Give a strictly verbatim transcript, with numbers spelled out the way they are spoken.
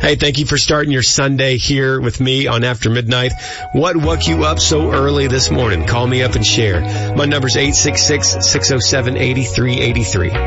Hey, thank you for starting your Sunday here with me on After Midnight. What woke you up so early this morning? Call me up and share. My number's eight six six, six oh seven, eight three eight three.